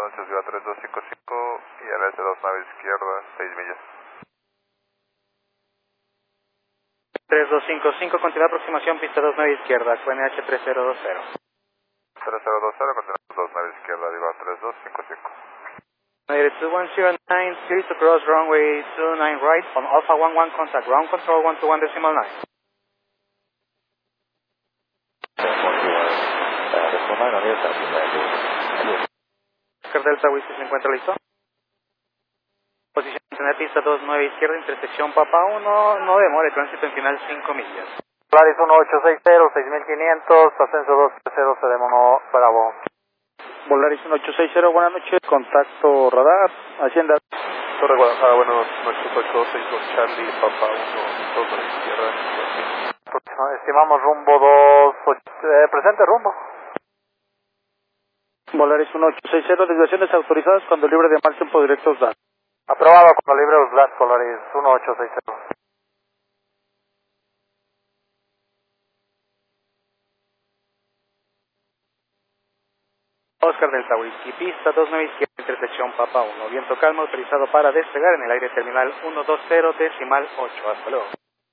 anuncios, viva 3255 y LS29 izquierda, 6 millas. 3255, continúa aproximación, pista 29 izquierda, QNH 3020. 3020, continúa 29 izquierda, viva 3255. United 2109, clear to cross runway 29 right on Alpha 11, contact ground control 121.9. Oscar Delta Whisky se encuentra listo. Posición en pista 29 izquierda, intersección Papa 1, no demore, tránsito en final 5 millas. Polaris 1860, 6500, ascenso 230, Mono Bravo. Volaris 1860, buenas noches, contacto radar, Hacienda. Torre Guadalajara, buenas noches, 862 Charlie, Papa 1, 2 a la izquierda. Estimamos rumbo 2, presente rumbo. Volaris 1860, desviaciones autorizadas cuando libre de mal tiempo directo USDAT. Aprobado con libre USDAT, Polaris 1860. Oscar Delta Whisky, pista 29 izquierda, intersección Papa 1, viento calma, autorizado para despegar en el aire terminal 120.8, hasta luego.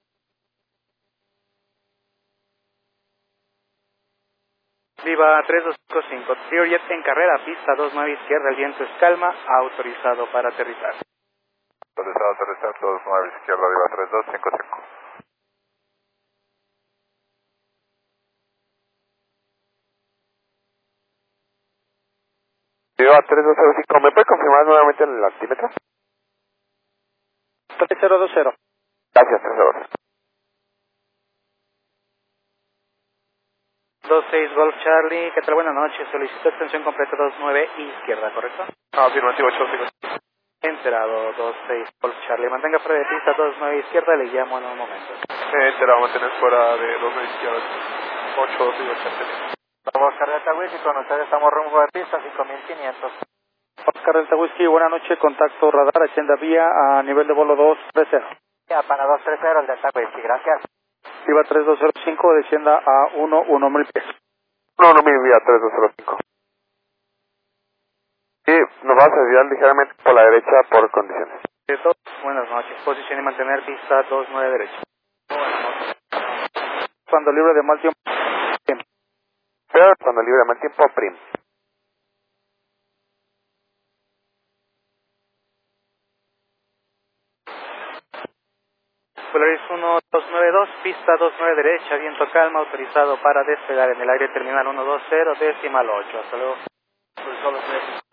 Viva 3255, Clearjet en carrera, pista 29 izquierda, el viento es calma, autorizado para aterrizar. Autorizado a aterrizar 29 izquierda, viva 3255. Viva 3205, ¿me puede confirmar nuevamente el altímetro? 3020. Gracias, 3 26 Golf Charlie, ¿qué tal? Buenas noches, solicito extensión completa 29 izquierda, ¿correcto? Afirmativo, 855. Enterado, 26 Golf Charlie, mantenga fuera de pista 29 izquierda, le llamo en un momento. Enterado, mantener fuera de 29 izquierda, 828. Vamos, Oscar Delta Whisky, con ustedes estamos rumbo de pista 5500. Oscar Delta Whisky, buenas noches, contacto radar, Hacienda vía a nivel de vuelo 230. Ya, para 230, el Delta Whisky, gracias. Viva 3205, descienda a 1000 pies. No, no me vía 3205. Sí, nos vamos a desviar ligeramente por la derecha por condiciones. Buenas noches, posición y mantener pista 29 derecha. Cuando libre de mal tiempo. Pero cuando libre de mal tiempo, prim. Polaris 1292, pista 29 derecha, viento calma, autorizado para despegar en el aire terminal 120.8, hasta luego.